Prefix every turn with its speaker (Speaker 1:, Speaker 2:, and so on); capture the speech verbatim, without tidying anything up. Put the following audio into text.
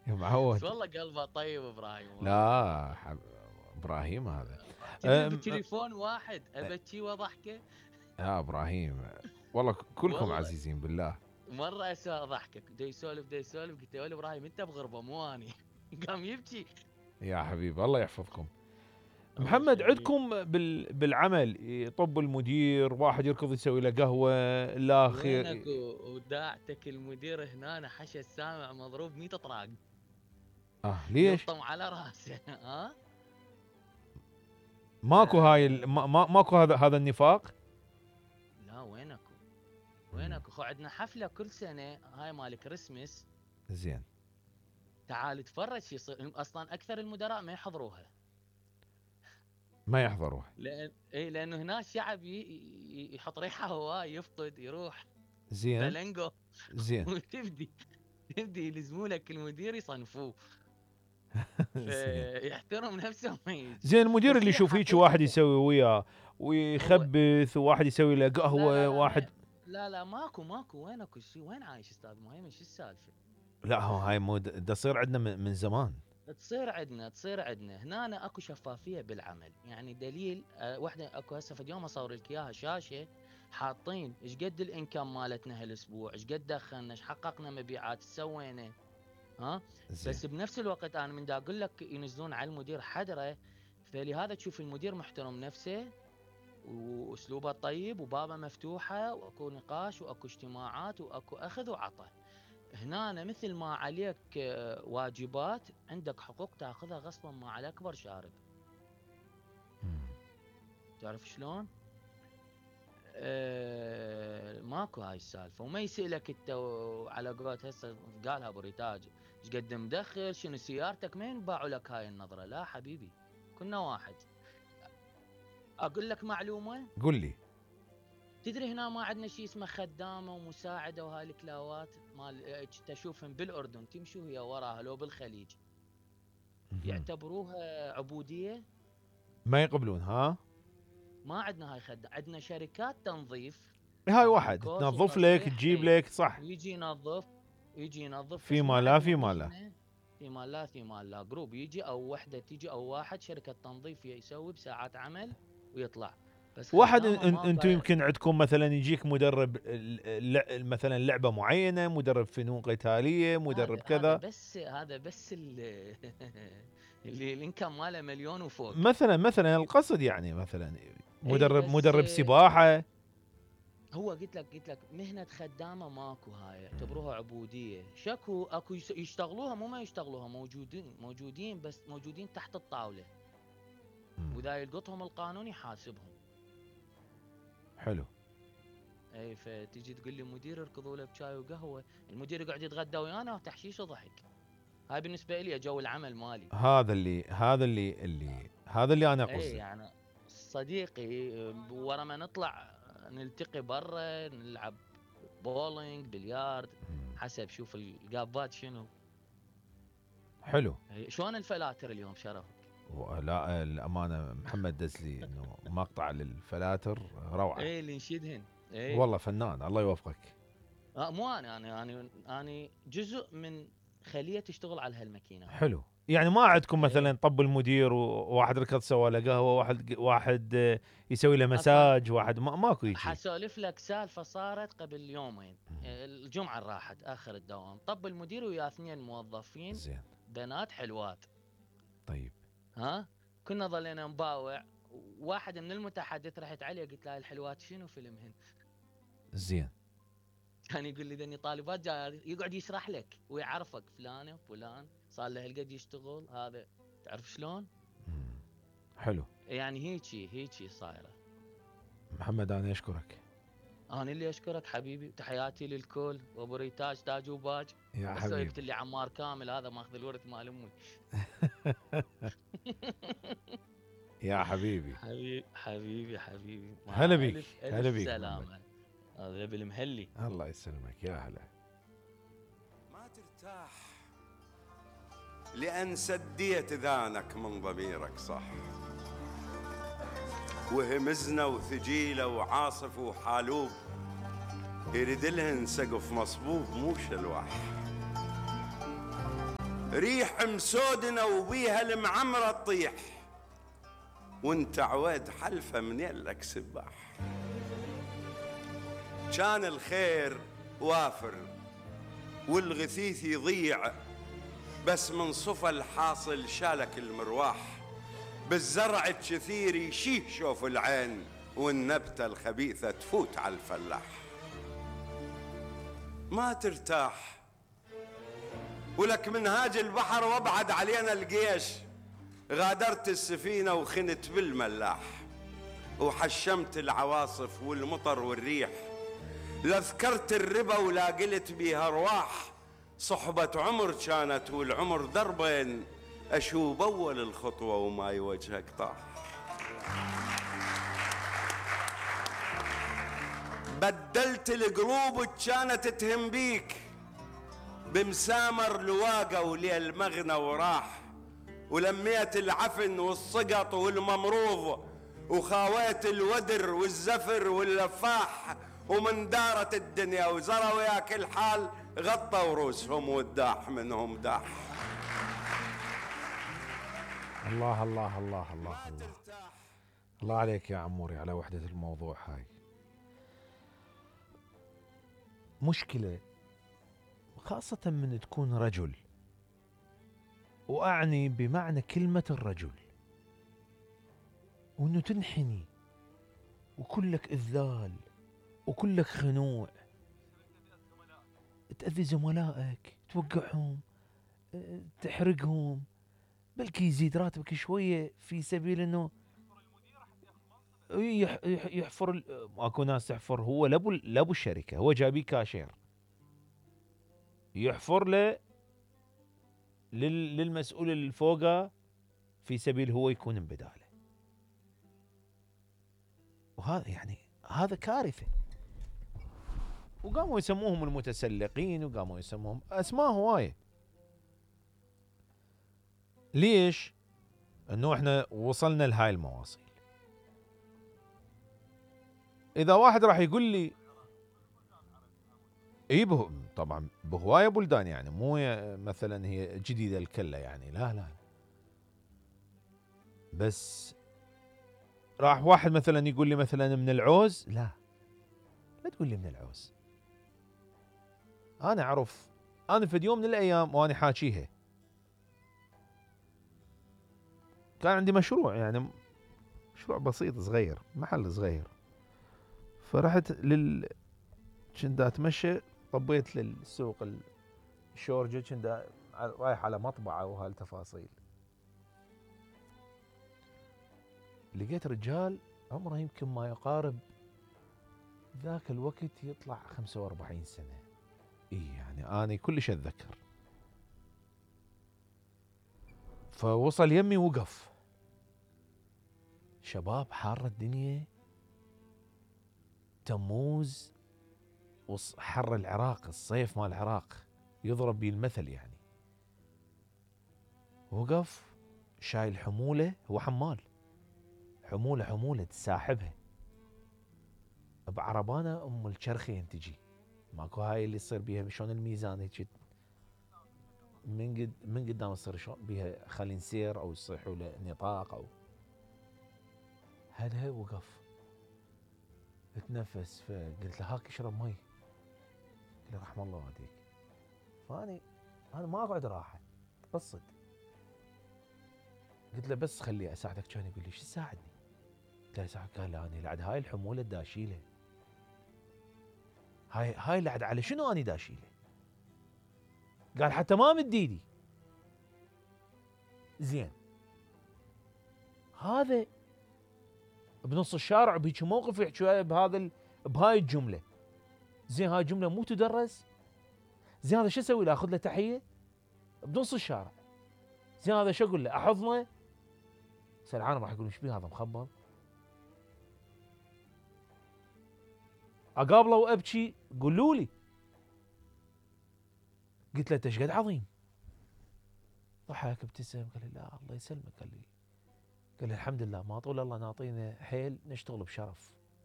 Speaker 1: يا
Speaker 2: بس
Speaker 1: معود.
Speaker 2: والله قلبه طيب ابراهيم والله.
Speaker 1: لا حب... ابراهيم هذا.
Speaker 2: كنا
Speaker 1: أم...
Speaker 2: بتليفون واحد ابكي واضحكه.
Speaker 1: يا ابراهيم والله كلكم
Speaker 2: والله
Speaker 1: عزيزين بالله.
Speaker 2: مره اسا ضحكك دا يسولف دا يسولف قلت له يا ابراهيم انت بغربه مو اني. قام يبكي.
Speaker 1: يا حبيبي الله يحفظكم.
Speaker 2: الله
Speaker 1: محمد
Speaker 2: يخليك.
Speaker 1: عندكم بال... بالعمل يطب المدير، واحد يركض يسوي له قهوه، الاخر.
Speaker 2: وينك و- وداعتك المدير هنا أنا حشى السامع مضروب مية طراق.
Speaker 1: اه ليش؟
Speaker 2: يلطم على راسه. ها
Speaker 1: ماكو هاي ال...
Speaker 2: آه
Speaker 1: ما... ما- ماكو هذا هذا النفاق.
Speaker 2: لا وينكو
Speaker 1: مم.
Speaker 2: وينكو خو عندنا حفله كل سنه هاي مال كريسمس.
Speaker 1: زين.
Speaker 2: تعال تفرج شو يصير اصلا اكثر المدراء ما يحضروها.
Speaker 1: ما يحضروه.
Speaker 2: لان اي لانه هنا الشعب ي... ي- يحط ريحه هواء يفقد يروح
Speaker 1: زين.
Speaker 2: بلنجو.
Speaker 1: زين.
Speaker 2: وتبدي تبدي يلزموا لك المدير يصنفوه
Speaker 1: زين.
Speaker 2: فيحترم نفسه ما يجي.
Speaker 1: زين المدير
Speaker 2: بس
Speaker 1: اللي
Speaker 2: هي
Speaker 1: يشوف هيك واحد
Speaker 2: حقيقة
Speaker 1: يسوي وياه
Speaker 2: هو
Speaker 1: ويخبث، وواحد يسوي له
Speaker 2: لا
Speaker 1: قهوه،
Speaker 2: لا لا
Speaker 1: واحد.
Speaker 2: ما لا لا ماكو ماكو وينكو شي وين عايش استاذ مهيمن شو السالفه؟
Speaker 1: لا هو هاي مو د- دا تصير عندنا من من زمان.
Speaker 2: تصير عندنا تصير عندنا هنا أنا اكو شفافيه بالعمل يعني دليل أه وحده اكو هسه في اليوم اصور لك اياها شاشه حاطين ايش قد الانكم مالتنا هالاسبوع ايش قد دخلنا ايش حققنا مبيعات سوينا. ها
Speaker 1: زين.
Speaker 2: بس بنفس الوقت انا من دا اقول لك ينزلون على المدير حدره. فلهذا تشوف المدير محترم نفسه واسلوبه طيب وبابه مفتوحه واكو نقاش واكو اجتماعات واكو اخذ وعطاء. هنا أنا مثل ما عليك آه، واجبات عندك حقوق تاخذها غصبا ما على اكبر شارب.
Speaker 1: مم.
Speaker 2: تعرف شلون؟ أه ماكو هاي السالفه وما يسالك انت على قولت هسه قالها ابو ريتاج ايش قد مدخل شنو سيارتك مين باعوا لك هاي النظره. لا حبيبي كنا واحد. اقول لك معلومه
Speaker 1: قل لي.
Speaker 2: تدري هنا ما عندنا شيء اسمه خدامه ومساعده وهاي الكلاوات مال تشوفهم بالاردن تمشي وهي وراها لو بالخليج
Speaker 1: مهم.
Speaker 2: يعتبروها عبوديه.
Speaker 1: ما يقبلون ها.
Speaker 2: ما عندنا هاي خدامه عندنا شركات تنظيف.
Speaker 1: هاي واحد
Speaker 2: كوس
Speaker 1: تنظف لك
Speaker 2: وتصليح
Speaker 1: تجيب
Speaker 2: اي
Speaker 1: لك صح.
Speaker 2: يجي ينظف يجي ينظف
Speaker 1: في
Speaker 2: بس ما
Speaker 1: ما لا
Speaker 2: عندنا
Speaker 1: في ما لا.
Speaker 2: احنا في مال لا في مال لا جروب يجي او وحده تيجي او واحد شركه تنظيف يسوي بساعات عمل ويطلع. بس
Speaker 1: واحد
Speaker 2: خدامه ما
Speaker 1: انتم
Speaker 2: بقى-
Speaker 1: يمكن عندكم مثلا يجيك مدرب ال- ال- مثلا لعبه معينه، مدرب فنون قتاليه، مدرب
Speaker 2: هذا هذا
Speaker 1: كذا.
Speaker 2: بس هذا بس اللي اللي الانكم ماله مليون وفوق.
Speaker 1: مثلا مثلا القصد يعني مثلا مدرب
Speaker 2: بس
Speaker 1: مدرب سباحه.
Speaker 2: هو قلت لك قلت لك مهنه خدامه ماكو هاي يعتبروها عبوديه. شكو اكو يس- يشتغلوها مو ما يشتغلوها موجودين موجودين بس موجودين تحت الطاوله
Speaker 1: مم.
Speaker 2: واذا يلقطهم القانون يحاسبهم.
Speaker 1: حلو.
Speaker 2: اي فتجي تقول لي مدير اركضوا له بشاي وقهوه المدير يقعد يتغدى ويانا وتحشيش وضحك. هاي بالنسبه لي جو العمل مالي.
Speaker 1: هذا اللي هذا اللي اللي هذا اللي انا
Speaker 2: اي
Speaker 1: قصدي.
Speaker 2: يعني صديقي ورا ما نطلع نلتقي برا نلعب بولينج بليارد
Speaker 1: مم.
Speaker 2: حسب شوف القابات شنو.
Speaker 1: حلو.
Speaker 2: إي، شلون الفلاتر اليوم شرف؟
Speaker 1: لا الامانه محمد دزلي انه مقطع للفلاتر روعه.
Speaker 2: اي اللي نشيدهن. اي
Speaker 1: والله فنان الله يوفقك.
Speaker 2: آه مو انا انا انا انا جزء من خليه تشتغل على هالماكينه.
Speaker 1: حلو. يعني ما عندكم مثلا
Speaker 2: اي
Speaker 1: طب المدير وواحد ركض سوى له قهوه، واحد واحد آه، يسوي له
Speaker 2: اصلا
Speaker 1: مساج، واحد ما ماكو يجي.
Speaker 2: حسولف لك سالفه صارت قبل يومين الجمعه اللي راحت اخر الدوام طب المدير ويا اثنين موظفين
Speaker 1: زين.
Speaker 2: بنات حلوات.
Speaker 1: طيب.
Speaker 2: ها كنا ظلينا نباوع واحد من المتحدث رحت عليه قلت له الحلوات شنو فيلمهن.
Speaker 1: زين.
Speaker 2: كان يقول لي ذني طالبات جاي يقعد يشرح لك ويعرفك فلانه فلان صار له هالقد يشتغل هذا تعرف شلون.
Speaker 1: مم. حلو.
Speaker 2: يعني هيجي هيجي صايره.
Speaker 1: محمد انا اشكرك.
Speaker 2: انا اللي اشكرك حبيبي تحياتي للكل وابو ريتاج تاج وباج.
Speaker 1: يا
Speaker 2: بس
Speaker 1: حبيبي.
Speaker 2: قلت لي عمار كامل هذا ماخذ الورث مال امي.
Speaker 1: يا حبيبي.
Speaker 2: حبيبي حبيبي حبيبي مع
Speaker 1: هلا بيك.
Speaker 2: ألف
Speaker 1: هلا
Speaker 2: ألف
Speaker 1: بيك
Speaker 2: سلامة. هذا بالمهلي.
Speaker 1: الله يسلمك يا هلا.
Speaker 3: ما ترتاح لأن سديت ذانك من ضميرك صح، وهمزنا وثجيلة وعاصف وحالوب يريد لهن سقف مصبوب مو شلوح. ريح مسودنا وبيها المعمرة تطيح، وانت عويد حلفة من يلك سباح. كان الخير وافر والغثيث يضيع، بس من صفى الحاصل شالك المرواح. بالزرع الكثير يشيه شوف العين، والنبتة الخبيثة تفوت على الفلاح. ما ترتاح ولك منهاج البحر وابعد علينا الجيش. غادرت السفينة وخنت بالملاح، وحشمت العواصف والمطر والريح. لا ذكرت الربا ولا قلت بيها ارواح. صحبة عمر كانت والعمر دربين، اشوب اول الخطوة وما يوجهك طاح. بدلت القلوب كانت تهم بيك، بمسامر لواقة وليل مغنى وراح. ولميت العفن والسقط والممروض، وخاويت الودر والزفر واللفاح. ومن دارت الدنيا وزروا وياك الحال، غطوا روسهم والداح منهم داح.
Speaker 1: الله الله الله الله الله الله عليك يا عموري على وحدة الموضوع هاي. مشكلة خاصة من تكون رجل، وأعني بمعنى كلمة الرجل، وأنه تنحني وكلك إذلال وكلك خنوع، تأذي زملائك، توقعهم، تحرقهم، بلكي يزيد راتبك شوية في سبيل أنه يحفر. اكو ناس تحفر، هو لابو لابو الشركة، هو جابيه كاشير يحفر له للمسؤول اللي فوقه في سبيل هو يكون بداله. وهذا يعني هذا كارثة. وقاموا يسموهم المتسلقين، وقاموا يسموهم اسماء هواية. ليش؟ انه احنا وصلنا لهاي المواصيل. اذا واحد راح يقول لي اي به طبعا بهوايه بلدان، يعني مو مثلا هي جديده الكله يعني، لا لا، بس راح واحد مثلا يقول لي مثلا من العوز، لا لا تقول لي من العوز. انا اعرف، انا في يوم من الايام وانا حاكيها كان عندي مشروع، يعني مشروع بسيط صغير، محل صغير. فرحت لل كنت اتمشى، طبيت للسوق الشورجة، كنت رايح على مطبعة وهالتفاصيل. لقيت رجال عمره يمكن ما يقارب ذاك الوقت يطلع خمسة وأربعين سنة. اي يعني انا كلش اتذكر. فوصل يمي وقف، شباب حارة الدنيا، تموز وحر العراق، الصيف مال العراق يضرب بيه المثل يعني. وقف شايل حمولة، هو حمال، حمولة حمولة تساحبها بعربانة ام الشرخين تجي، ماكو هاي اللي يصير بيها شلون الميزان هيك من قد من قدام يصير شلون بيها خلي نسير او يصيحوا له نطاق او هذا. وقف اتنفس، فقلت له هاك اشرب مي. قال لي رحم الله والديك. فاني انا ما اقعد راحه بالصدق. قلت له بس خلي اساعدك. كان يقول لي شو تساعدني؟ قلت له اساعدك. قال لي انا لعد هاي الحموله داشيله، هاي هاي لعد على شنو اني داشيله؟ قال حتى ما مد ايدي. زين هذا بنص الشارع بهيك موقف يحكي بهذا ال... بهاي الجمله. زين هاي الجمله مو تدرس؟ زين هذا شو اسوي له؟ اخذ له تحيه بنص الشارع؟ زين هذا شو اقول له؟ احضنه؟ سلعان راح يقول ايش بيه هذا مخبل؟ اقابله وابكي؟ قولوا لي. قلت له انت ايش قد عظيم؟ ضحك ابتسم قال لي لا الله يسلمك. قال لي قال لي الحمد لله ما طول الله ناطينا حيل نشتغل بشرف.